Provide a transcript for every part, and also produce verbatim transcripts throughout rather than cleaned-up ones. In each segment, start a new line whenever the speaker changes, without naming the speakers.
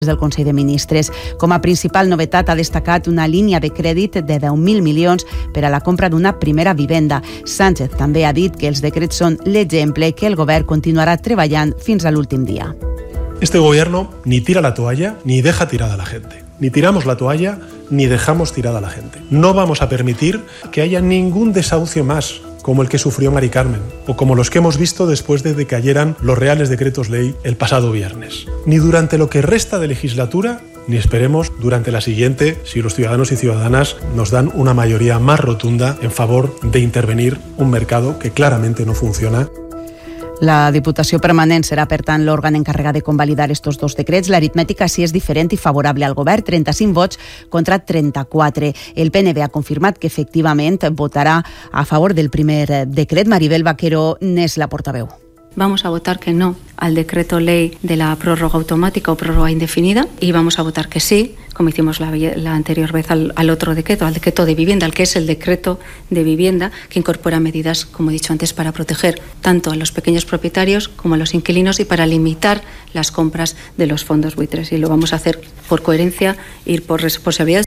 del Consell de Ministres. Com a principal novetat ha destacat una línia de crèdit de deu mil milions per a la compra d'una primera vivenda. Sánchez també ha dit que els decrets són l'exemple que el govern continuarà treballant fins a l'últim dia.
Este gobierno ni tira la toalla ni deja tirada a la gente. Ni tiramos la toalla ni dejamos tirada a la gente. No vamos a permitir que haya ningún desahucio más, como el que sufrió Mari Carmen, o como los que hemos visto después de que cayeran los reales decretos ley el pasado viernes. Ni durante lo que resta de legislatura, ni esperemos durante la siguiente, si los ciudadanos y ciudadanas nos dan una mayoría más rotunda en favor de intervenir un mercado que claramente no funciona.
La Diputació Permanent serà, per tant, l'òrgan encarregat de convalidar estos dos decrets. L'aritmètica sí és diferent i favorable al govern, trenta-cinc vots contra trenta-quatre. El P N B ha confirmat que efectivament votarà a favor del primer decret. Maribel Vaquero n'és la portaveu.
Vamos a votar que no al decreto ley de la prórroga automática o prórroga indefinida y vamos a votar que sí, como hicimos la, la anterior vez al, al otro decreto, al decreto de vivienda, al que es el decreto de vivienda, que incorpora medidas, como he dicho antes, para proteger tanto a los pequeños propietarios como a los inquilinos y para limitar las compras de los fondos buitres. Y lo vamos a hacer por coherencia y por responsabilidad.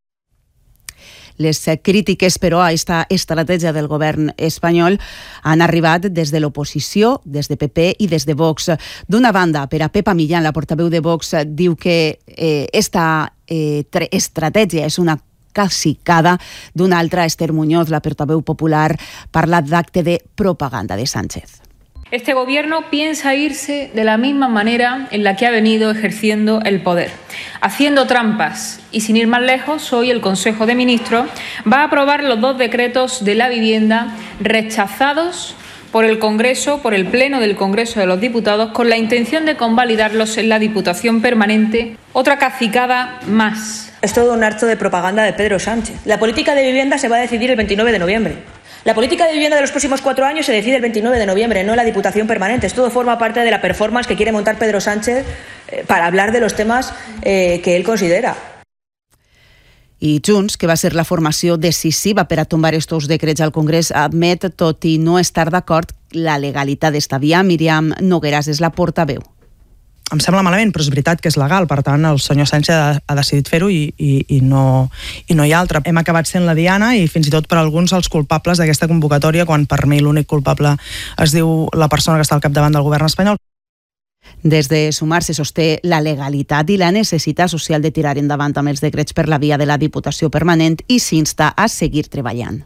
Les crítiques, però, a aquesta estratègia del govern espanyol han arribat des de l'oposició, des de P P i des de Vox. D'una banda, per a Pepa Millán, la portaveu de Vox, diu que aquesta eh, eh, estratègia és una cacicada. D'una altra, Esther Muñoz, la portaveu popular, parla d'acte de propaganda de Sánchez.
Este gobierno piensa irse de la misma manera en la que ha venido ejerciendo el poder, haciendo trampas, y sin ir más lejos, hoy el Consejo de Ministros va a aprobar los dos decretos de la vivienda rechazados por el Congreso, por el Pleno del Congreso de los Diputados, con la intención de convalidarlos en la Diputación Permanente. Otra cacicada más.
Es todo un acto de propaganda de Pedro Sánchez. La política de vivienda se va a decidir el veintinueve de noviembre. La política de vivienda de los próximos cuatro años se decide el veintinueve de noviembre, no en la Diputación Permanente. Todo forma parte de la performance que quiere montar Pedro Sánchez eh, para hablar de los temas eh, que él considera.
I Junts, que va ser la formació decisiva per a tombar estos decrets al Congrés, admet, tot i no estar d'acord, la legalitat d'esta via. Míriam Nogueras és la portaveu.
Em sembla malament, però és veritat que és legal, per tant el senyor Sánchez ha, ha decidit fer-ho i, i, i, no, i no hi ha altre. Hem acabat sent la diana i fins i tot per alguns els culpables d'aquesta convocatòria, quan per mi l'únic culpable es diu la persona que està al capdavant del govern espanyol.
Des de Sumar se sosté la legalitat i la necessitat social de tirar endavant amb els decrets per la via de la Diputació Permanent i s'insta a seguir treballant.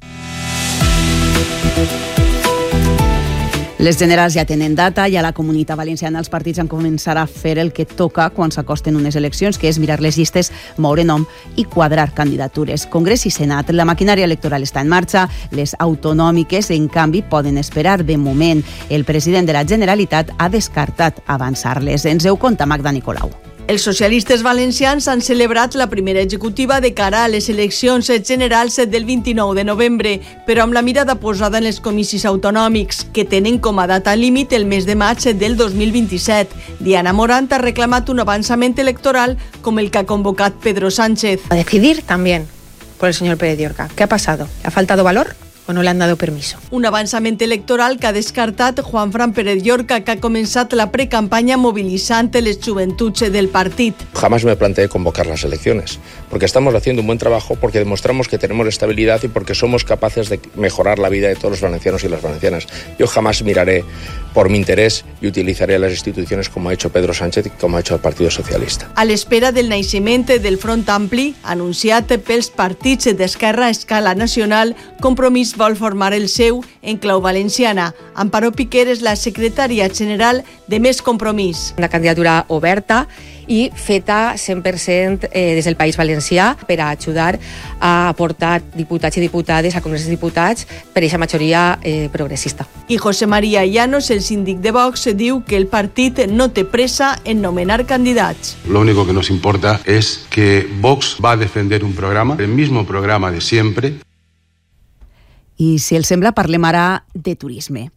Les generals ja tenen data i a la Comunitat Valenciana els partits han començat a fer el que toca quan s'acosten unes eleccions, que és mirar les llistes, moure nom i quadrar candidatures. Congrés i Senat, la maquinària electoral està en marxa, les autonòmiques, en canvi, poden esperar de moment. El president de la Generalitat ha descartat avançar-les. Ens ho conta Magda Nicolau.
Els socialistes valencians han celebrat la primera executiva de cara a les eleccions generals del vint-i-nou de novembre, però amb la mirada posada en els comicis autonòmics, que tenen com a data límit el mes de maig del dos mil vint-i-set. Diana Morant ha reclamat un avançament electoral com el que ha convocat Pedro Sánchez.
A decidir también por el señor Pérez Llorca. ¿Qué ha pasado? ¿Le ha faltado valor o no le han dado permiso?
Un avançament electoral que ha descartat Juanfran Pérez Llorca, que ha començat la precampanya mobilitzant les joventuts del partit.
Jamás me planteé convocar las elecciones, porque estamos haciendo un buen trabajo, porque demostramos que tenemos estabilidad y porque somos capaces de mejorar la vida de todos los valencianos y las valencianas. Yo jamás miraré por mi interés y utilizaré las instituciones como ha hecho Pedro Sánchez y como ha hecho el Partido Socialista.
A l'espera del naixement del Front Ampli, anunciat pels partits d'Esquerra a escala nacional, Compromís vol formar el seu en clau valenciana. Amparo Piquer és la secretària general de Més Compromís.
Una candidatura oberta i feta cent per cent eh, des del País Valencià per a ajudar a aportar diputats i diputades a Congrés de Diputats per aquesta majoria eh, progressista.
I José María Llanos, el síndic de Vox, diu que el partit no té pressa en nomenar candidats.
Lo único que nos importa es que Vox va a defender un programa, el mismo programa de siempre.
I si els sembla, parlem ara de turisme.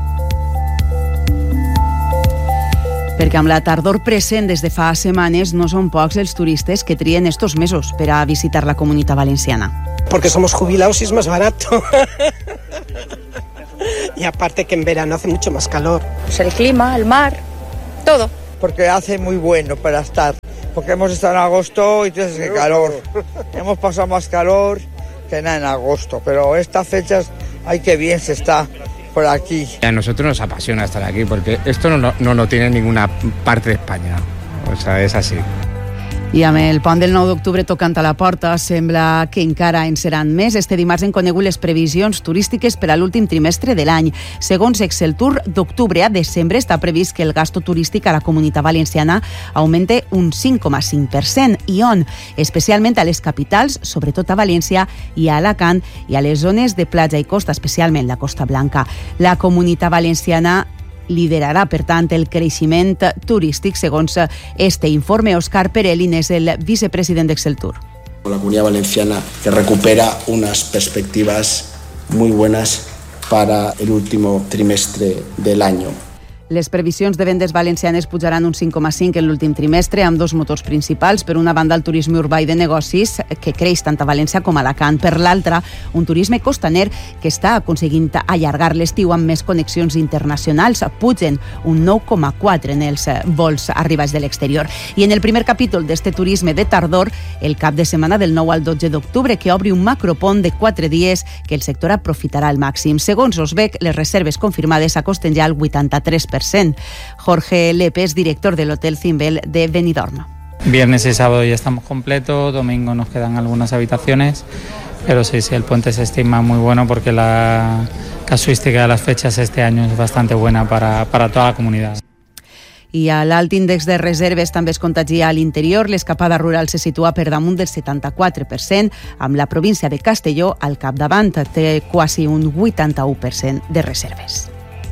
Perquè amb la tardor present des de fa setmanes no són pocs els turistes que trien estos mesos per a visitar la Comunitat Valenciana.
Porque somos jubilados y es más barato. Y aparte que en verano hace mucho más calor.
Pues el clima, el mar, todo.
porque hace muy bueno para estar, porque hemos estado en agosto y entonces qué calor, hemos pasado más calor que nada en agosto, pero estas fechas, ay que bien se está por aquí.
A nosotros nos apasiona estar aquí porque esto no, no, no lo tiene ninguna parte de España, o sea, es así.
I amb el pont del nou d'octubre tocant a la porta, sembla que encara en seran més. Este dimarts hem conegut les previsions turístiques per a l'últim trimestre de l'any. Segons Exceltur, d'octubre a desembre està previst que el gasto turístic a la Comunitat Valenciana augmente un cinc coma cinc per cent. I on? Especialment a les capitals, sobretot a València i a Alacant, i a les zones de platja i costa, especialment la Costa Blanca. La Comunitat Valenciana liderarà, per tant, el creixement turístic, segons este informe. Òscar Perelin és el vicepresident d'Exceltur.
La Comunidad Valenciana que recupera unas perspectivas muy buenas para el último trimestre del año.
Les previsions de vendes valencianes pujaran un cinc coma cinc en l'últim trimestre, amb dos motors principals. Per una banda, el turisme urbà i de negocis, que creix tant a València com a Alacant. Per l'altra, un turisme costaner que està aconseguint allargar l'estiu amb més connexions internacionals. Pugen un nou coma quatre en els vols arribats de l'exterior. I en el primer capítol d'este turisme de tardor, el cap de setmana del nou al dotze d'octubre, que obri un macropont de quatre dies que el sector aprofitarà al màxim. Segons Osbec, les reserves confirmades acosten ja al vuitanta-tres per cent. Jorge Lepes, director del Hotel Zimbel de Benidorm.
Viernes y sábado ya estamos completos, domingo nos quedan algunas habitaciones, pero sí, sí, el puente se estima muy bueno porque la casuística de las fechas este año es bastante buena para, para toda la comunidad.
I a l'alt índex de reserves també es contagia a l'interior. L'escapada rural se situa per damunt del setanta-quatre per cent, amb la província de Castelló al capdavant. Té quasi un vuitanta-u per cent de reserves.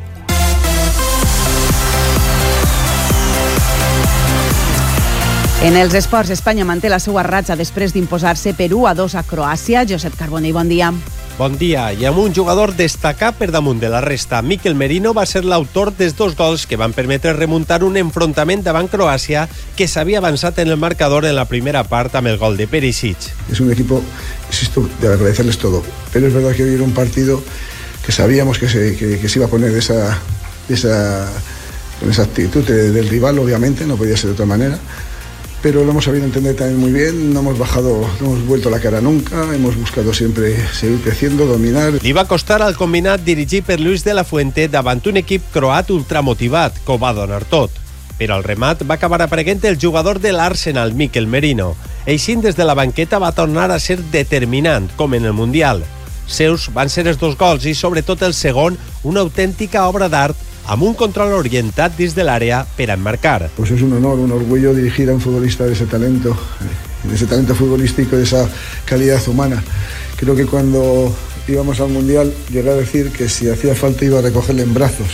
En els esports, Espanya manté la seva ratxa després d'imposar-se per u a dos a Croàcia. Josep Carbonell, bon dia.
Bon dia. I amb un jugador destacat per damunt de la resta. Mikel Merino va ser l'autor dels dos gols que van permetre remuntar un enfrontament davant Croàcia que s'havia avançat en el marcador en la primera part amb el gol de Perisic.
Es un equipo, insisto, de agradecerles todo. Pero es verdad que hoy era un partido que sabíamos que se, que, que se iba a poner esa, esa, con esa actitud del rival, obviamente, no podía ser de otra manera. Pero lo hemos sabido entender también muy bien, no hemos bajado, no hemos vuelto la cara nunca, hemos buscado siempre seguir creciendo, dominar.
Li va costar al combinat dirigit per Luis de la Fuente davant un equip croat ultramotivat, que ho va donar tot. Però al remat va acabar apareguent el jugador de l'Arsenal, Mikel Merino. Així, des de la banqueta va tornar a ser determinant, com en el Mundial. Seus van ser els dos gols i, sobretot el segon, una autèntica obra d'art amb un control orientat dins de l'àrea per a emmarcar.
Pues es un honor, un orgullo dirigir a un futbolista de ese talento, de ese talento futbolístico, de esa calidad humana. Creo que cuando íbamos al Mundial llegué a decir que si hacía falta iba a recogerle en brazos.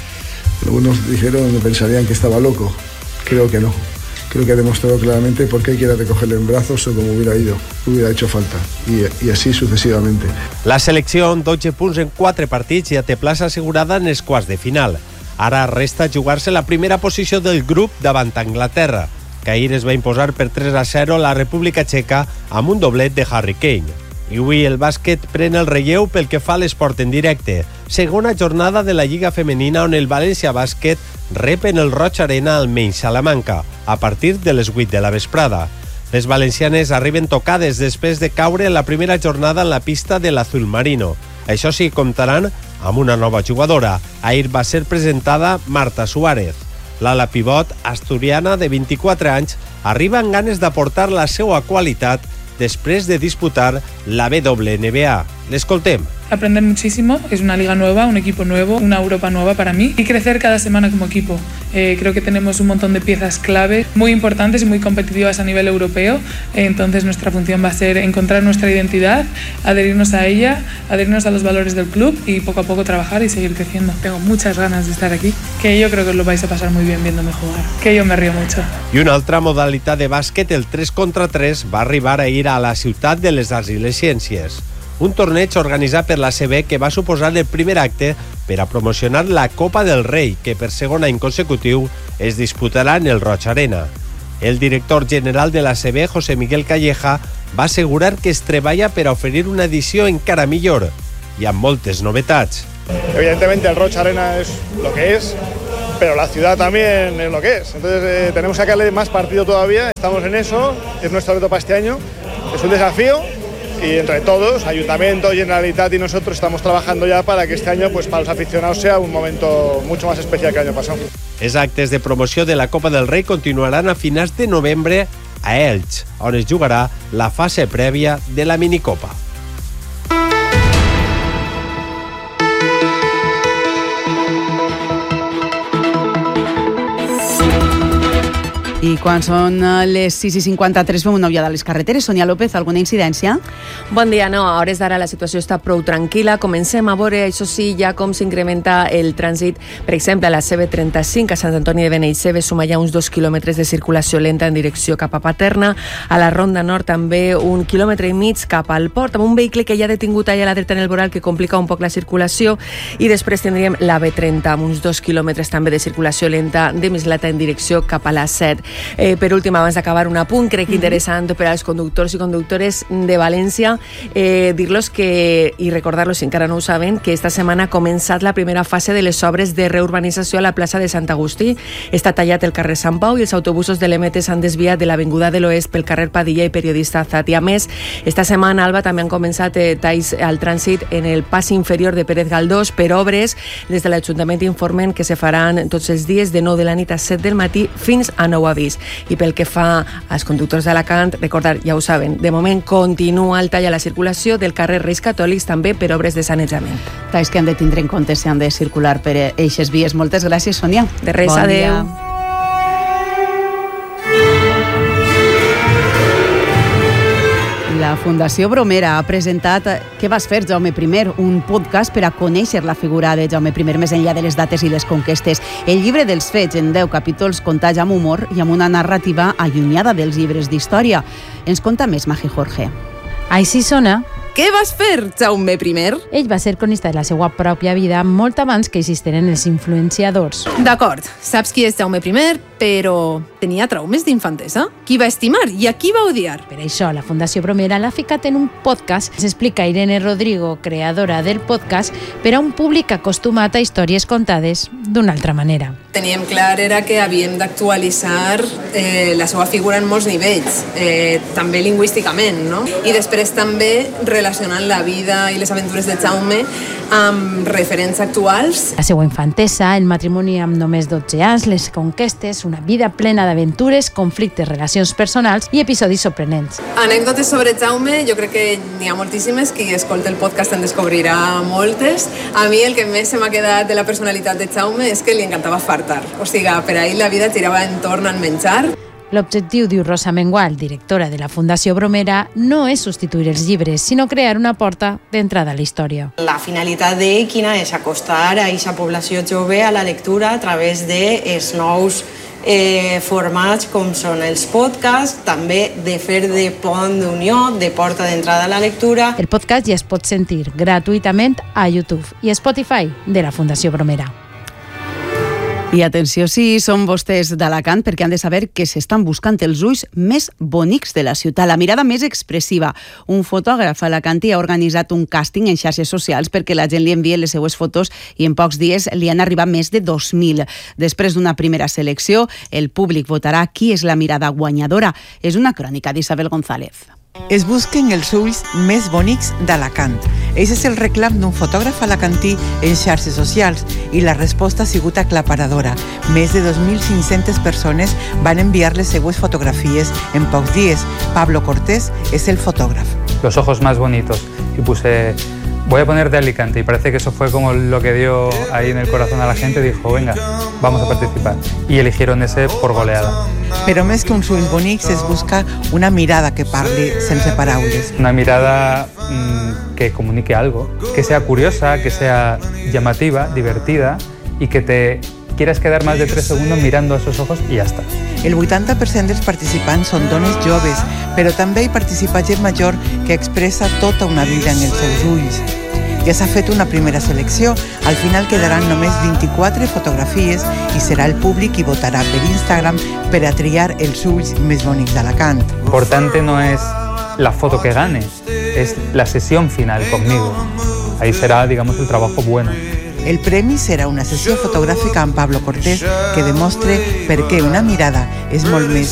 Algunos dijeron, me pensarían que estaba loco. Creo que no. Creo que ha demostrado claramente por qué quiere recogerle en brazos o como hubiera ido, hubiera hecho falta, y, y así sucesivamente.
La selecció, amb dotze punts en quatre partits, ja té plaça assegurada en els quarts de final. Ara resta jugar-se la primera posició del grup davant Anglaterra, que ahir es va imposar per tres a zero la República Txeca amb un doblet de Harry Kane. I avui el bàsquet pren el relleu pel que fa a l'esport en directe. Segona jornada de la Lliga Femenina on el València Bàsquet rep en el Roig Arena al Menys Salamanca, a partir de les vuit de la vesprada. Les valencianes arriben tocades després de caure en la primera jornada en la pista de l'Azul Marino. Això sí, comptaran amb una nova jugadora. Ahir va ser presentada Marta Suárez. L'ala pivot asturiana de vint-i-quatre anys arriba amb ganes d'aportar la seva qualitat després de disputar la W N B A. L'escoltem.
Aprender muchísimo, es una liga nueva, un equipo nuevo, una Europa nueva para mí y crecer cada semana como equipo. Eh, creo que tenemos un montón de piezas clave muy importantes y muy competitivas a nivel europeo, eh, entonces nuestra función va a ser encontrar nuestra identidad, adherirnos a ella, adherirnos a los valores del club y poco a poco trabajar y seguir creciendo. Tengo muchas ganas de estar aquí, que yo creo que os lo vais a pasar muy bien viéndome jugar, que yo me río mucho.
I una altra modalitat de bàsquet, el tres contra tres, va arribar a ir a la ciutat de les Arts i les Ciències. Un torneig organitzat per la C B que va suposar el primer acte per a promocionar la Copa del Rei, que per segon any consecutiu es disputarà en el Roig Arena. El director general de la C B, José Miguel Calleja, va assegurar que es treballa per a oferir una edició encara millor i amb moltes novetats.
Evidentemente el Roig Arena es lo que es, pero la ciudad también es lo que es. Entonces eh, tenemos que sacarle más partido todavía, estamos en eso, es nuestro reto para este año, es un desafío y entre todos, Ayuntamiento, Generalitat y nosotros estamos trabajando ya para que este año pues para los aficionados sea un momento mucho más especial que el año pasado.
Els actes de promoció de la Copa del Rei continuaran a finals de novembre a Elx, on es jugarà la fase prèvia de la minicopa.
I quan són les sis i cinquanta-tres fem una ullada a les carreteres. Sonia López, alguna incidència?
Bon dia, no. A hores d'ara la situació està prou tranquil·la. Comencem a veure, això sí, ja com s'incrementa el trànsit. Per exemple, a la C B trenta-cinc, a Sant Antoni de Benaixeve, suma ja uns dos quilòmetres de circulació lenta en direcció cap a Paterna. A la Ronda Nord també un quilòmetre i mig cap al port, amb un vehicle que ja ha detingut allà a la dreta en el voral que complica un poc la circulació. I després tindríem la B trenta, amb uns dos quilòmetres també de circulació lenta de Mislata en direcció cap a la set. Eh, per últim, abans d'acabar, un apunt, crec que interessant per als conductors i conductores de València, eh, dir-los que, i recordar-los si encara no ho saben, que esta setmana ha començat la primera fase de les obres de reurbanització a la plaça de Sant Agustí. Està tallat el carrer Sant Pau i els autobusos de l'E M T s'han desviat de l'Avinguda de l'Oest pel carrer Padilla i Periodista Zati. A més, esta setmana, Alba, també han començat eh, talls al trànsit en el pas inferior de Pérez Galdós per obres. Des de l'Ajuntament informen que se faran tots els dies de nou de la nit a set del matí fins a nou avís. I pel que fa als conductors d'Alacant, recordar, ja ho saben, de moment continua el tall a la circulació del carrer Reis Catòlics també per obres de sanejament.
Talls que han de tindre en compte si han de circular per eixes vies. Moltes gràcies, Sònia.
De res,
bon
adeu.
Dia. La Fundació Bromera ha presentat Què vas fer, Jaume I, un podcast per a conèixer la figura de Jaume I més enllà de les dates i les conquestes. El llibre dels fets, en deu capítols, contats amb humor i amb una narrativa allunyada dels llibres d'història. Ens conta més Magi Jorge.
Així sona.
Què vas fer, Jaume I?
Ell va ser cronista de la seva pròpia vida molt abans que existeren els influenciadors.
D'acord, saps qui és Jaume I, però tenia traumes d'infantesa? Qui va estimar i a qui va odiar?
Per això, la Fundació Bromera l'ha ficat en un podcast. S'explica Irene Rodrigo, creadora del podcast, per a un públic acostumat a històries contades d'una altra manera.
Teníem clar era que havíem d'actualitzar eh, la seva figura en molts nivells, eh, també lingüísticament, no? I després també relacionant la vida i les aventures de Jaume amb referents actuals.
La seva infantesa, el matrimoni amb només dotze anys, les conquestes, una vida plena d'aventures, conflictes, relacions personals i episodis sorprenents.
Anècdotes sobre Jaume, jo crec que n'hi ha moltíssimes, qui escolta el podcast en descobrirà moltes. A mi el que més se m'ha quedat de la personalitat de Jaume és que li encantava fartar. O sigui, per a ell la vida girava entorn al menjar.
L'objectiu, diu Rosa Mengual, directora de la Fundació Bromera, no és substituir els llibres, sinó crear una porta d'entrada a la història.
La finalitat d'ell quina és? Acostar a aquesta població jove a la lectura a través dels nous eh, formats com són els podcasts, també de fer de pont d'unió, de porta d'entrada a la lectura.
El podcast ja es pot sentir gratuïtament a YouTube i a Spotify de la Fundació Bromera.
I atenció si són vostès d'Alacant, perquè han de saber que s'estan buscant els ulls més bonics de la ciutat, la mirada més expressiva. Un fotògraf alacantí ha organitzat un càsting en xarxes socials perquè la gent li envia les seues fotos i en pocs dies li han arribat més de dos mil. Després d'una primera selecció, el públic votarà qui és la mirada guanyadora. És una crònica d'Isabel González.
Es busquen els ulls més bonics d'Alacant. Ese és el reclam d'un fotògraf alacantí en xarxes socials i la resposta ha sigut aclaparadora. Més de dos mil cinc-centes persones van enviar les seues fotografies en pocs dies. Pablo Cortés és el fotògraf.
Los ojos más bonitos. Y puse, voy a poner de Alicante. Y parece que eso fue como lo que dio ahí en el corazón a la gente. Dijo, venga, vamos a participar. Y eligieron ese por goleada.
Però més que uns ulls bonics es busca una mirada que parli sense paraules.
Una mirada mmm, que comunique algo, que sea curiosa, que sea llamativa, divertida y que te quieras quedar más de tres segundos mirando a esos ojos y ya está.
El vuitanta per cent dels participants són dones joves, però també hi participa gent major que expressa tota una vida en els seus ulls. Ja s'ha fet una primera selecció, al final quedaran només vint-i-quatre fotografies i serà el públic qui votarà per Instagram per a triar els ulls més bonics d'Alacant.
Importante no es la foto que gane, es la sesión final conmigo. Ahí será, digamos, el trabajo bueno.
El premi serà una sessió fotogràfica amb Pablo Cortés que demostre per què una mirada és molt més